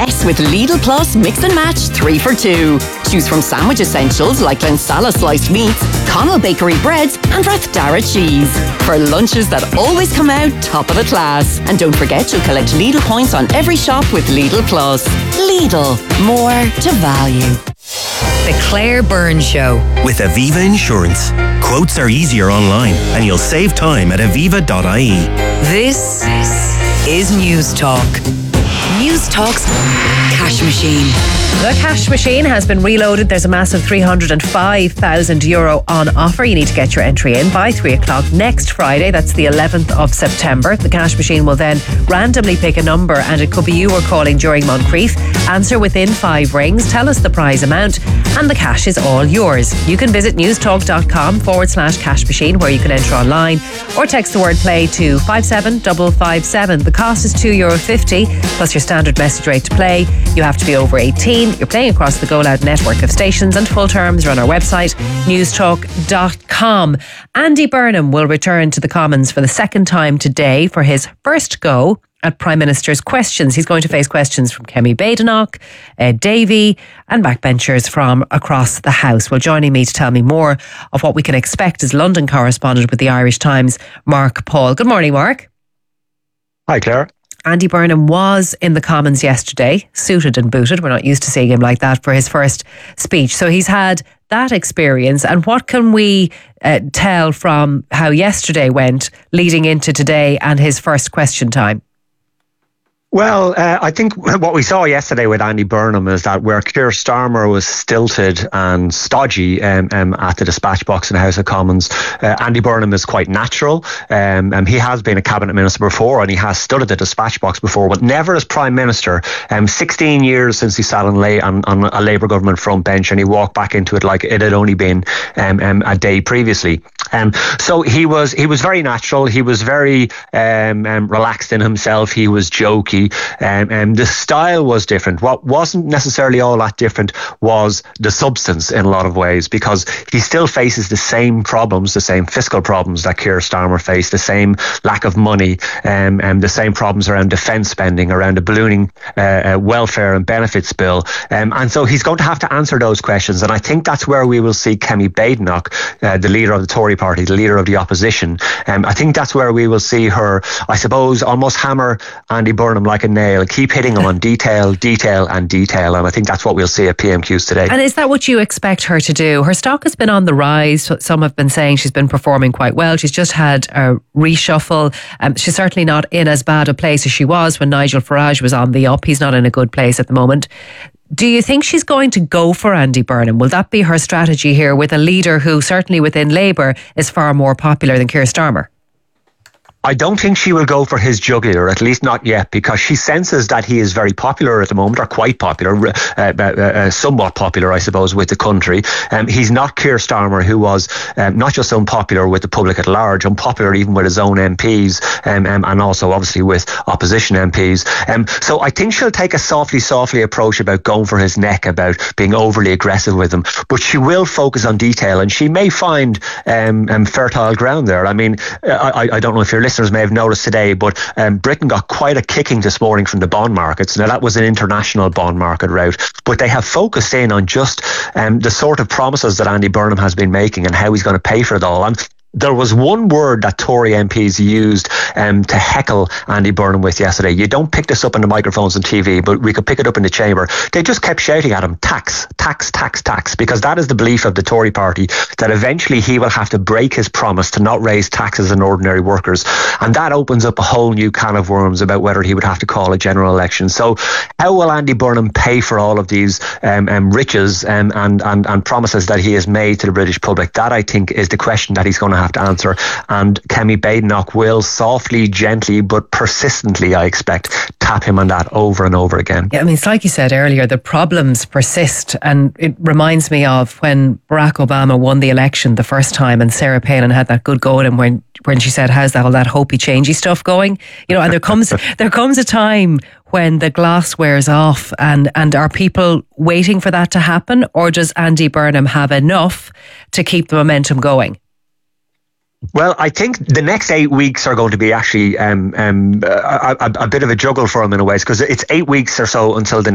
Yes, with Lidl Plus Mix and Match 3 for 2. Choose from sandwich essentials like Glensala sliced meats, Connell Bakery breads and Rathdara cheese. For lunches that always come out top of the class. And don't forget you'll collect Lidl points on every shop with Lidl Plus. Lidl, more to value. The Claire Byrne Show. With Aviva Insurance. Quotes are easier online and you'll save time at aviva.ie. This is News Talk. News Talk's Cash Machine. The Cash Machine has been reloaded. There's a massive €305,000 on offer. You need to get your entry in by 3 o'clock next Friday. That's the 11th of September. The Cash Machine will then randomly pick a number, and it could be you or calling during Moncrief. Answer within 5 rings. Tell us the prize amount, and the cash is all yours. You can visit newstalk.com/cash machine, where you can enter online, or text the word play to 57557. The cost is €2.50 plus your standard message rate to play. You have to be over 18. You're playing across the Go Loud network of stations, and full terms are on our website, newstalk.com. Andy Burnham will return to the Commons for the second time today for his first go at Prime Minister's questions. He's going to face questions from Kemi Badenoch, Ed Davey and backbenchers from across the House. Well, joining me to tell me more of what we can expect is London correspondent with the Irish Times, Mark Paul. Good morning, Mark. Hi, Claire. Andy Burnham was in the Commons yesterday, suited and booted. We're not used to seeing him like that for his first speech. So he's had that experience. And what can we tell from how yesterday went leading into today and his first question time? Well, I think what we saw yesterday with Andy Burnham is that where Keir Starmer was stilted and stodgy at the dispatch box in the House of Commons, Andy Burnham is quite natural. He has been a cabinet minister before, and he has stood at the dispatch box before, but never as Prime Minister. 16 years since he sat on a Labour government front bench, and he walked back into it like it had only been a day previously. So he was very natural. He was very relaxed in himself. He was jokey. The style was different. What wasn't necessarily all that different was the substance in a lot of ways, because he still faces the same problems, the same fiscal problems that Keir Starmer faced, the same lack of money, the same problems around defence spending, around the ballooning welfare and benefits bill. And so he's going to have to answer those questions. And I think that's where we will see Kemi Badenoch, the leader of the Tory party, the leader of the opposition. I think that's where we will see her, I suppose, almost hammer Andy Burnham like a nail, keep hitting him on detail. And I think that's what we'll see at PMQs today. And is that what you expect her to do? Her stock has been on the rise. Some have been saying she's been performing quite well. She's just had a reshuffle. She's certainly not in as bad a place as she was when Nigel Farage was on the up. He's not in a good place at the moment. Do you think she's going to go for Andy Burnham? Will that be her strategy here with a leader who certainly within Labour is far more popular than Keir Starmer? I don't think she will go for his jugular, at least not yet, because she senses that he is very popular at the moment, or quite popular, somewhat popular, I suppose, with the country. He's not Keir Starmer, who was not just unpopular with the public at large, unpopular even with his own MPs, and also obviously with opposition MPs. So I think she'll take a softly approach about going for his neck, about being overly aggressive with him. But she will focus on detail, and she may find fertile ground there. I mean, I don't know if you're listening may have noticed today, but Britain got quite a kicking this morning from the bond markets. Now, that was an international bond market route, but they have focused in on just the sort of promises that Andy Burnham has been making and how he's going to pay for it all. And there was one word that Tory MPs used to heckle Andy Burnham with yesterday. You don't pick this up on the microphones and TV, but we could pick it up in the chamber. They just kept shouting at him, tax, tax, tax, tax, because that is the belief of the Tory party, that eventually he will have to break his promise to not raise taxes on ordinary workers. And that opens up a whole new can of worms about whether he would have to call a general election. So how will Andy Burnham pay for all of these riches and promises that he has made to the British public? That, I think, is the question that he's going to have to answer. And Kemi Badenoch will softly, gently, but persistently, I expect, tap him on that over and over again. Yeah, I mean, it's like you said earlier, the problems persist. And it reminds me of when Barack Obama won the election the first time and Sarah Palin had that good go at him when she said, how's that all that hopey changey stuff going? You know, and there comes a time when the glass wears off, and are people waiting for that to happen, or does Andy Burnham have enough to keep the momentum going? Well, I think the next 8 weeks are going to be actually a bit of a juggle for him in a way, because it's 8 weeks or so until the